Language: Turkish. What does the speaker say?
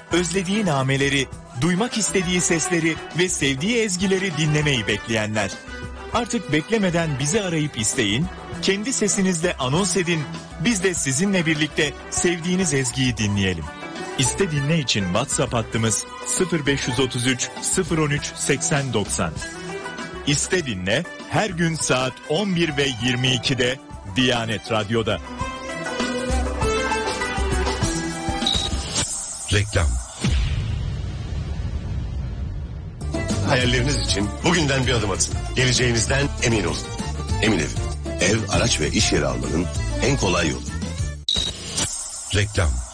özlediği nameleri, duymak istediği sesleri ve sevdiği ezgileri dinlemeyi bekleyenler. Artık beklemeden bizi arayıp isteyin, kendi sesinizle anons edin, biz de sizinle birlikte sevdiğiniz ezgiyi dinleyelim. İste dinle için WhatsApp hattımız 0533 013 8090. İste dinle her gün saat 11 ve 22'de Diyanet Radyo'da. Reklam. Hayalleriniz için bugünden bir adım atın. Geleceğinizden emin olun. Emin Ev. Ev, araç ve iş yeri almanın en kolay yolu. Reklam.